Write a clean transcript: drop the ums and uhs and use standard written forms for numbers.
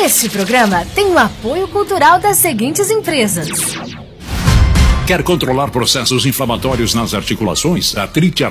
Este programa tem o apoio cultural das seguintes empresas. Quer controlar processos inflamatórios nas articulações? Artrite